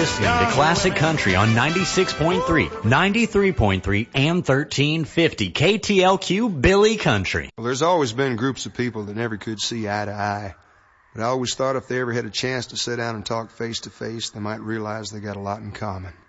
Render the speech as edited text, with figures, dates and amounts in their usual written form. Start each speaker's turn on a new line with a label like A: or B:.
A: listening to Classic Country on 96.3, 93.3, and 1350 KTLQ Billy Country.
B: Well, there's always been groups of people that never could see eye to eye. But I always thought if they ever had a chance to sit down and talk face to face, they might realize they got a lot in common.